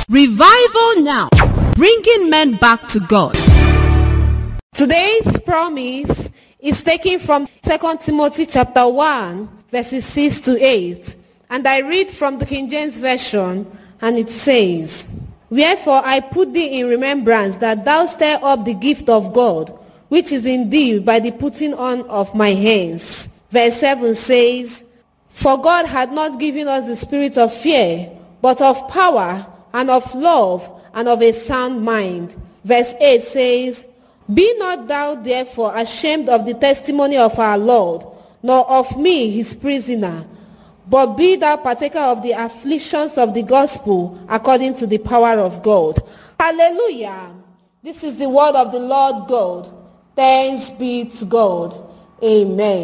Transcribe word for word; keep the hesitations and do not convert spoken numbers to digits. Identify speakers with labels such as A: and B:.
A: Revival Now, bringing men back to God.
B: Today's promise is taken from Second Timothy chapter one, verses six to eight. And I read from the King James Version, and it says, "Wherefore I put thee in remembrance that thou stir up the gift of God, which is in thee by the putting on of my hands." Verse seven says, "For God had not given us the spirit of fear, but of power and of love and of a sound mind." Verse eight says, "Be not thou therefore ashamed of the testimony of our Lord, nor of me his prisoner, but be thou partaker of the afflictions of the gospel according to the power of God." Hallelujah. This is the word of the Lord God. Thanks be to God. Amen.